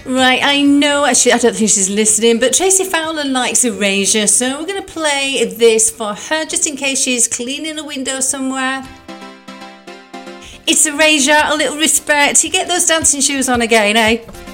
Right, I know, actually, I don't think she's listening, but Tracy Fowler likes Erasure, so we're going to play this for her just in case she's cleaning a window somewhere. It's Erasure, a little respect. You get those dancing shoes on again, eh?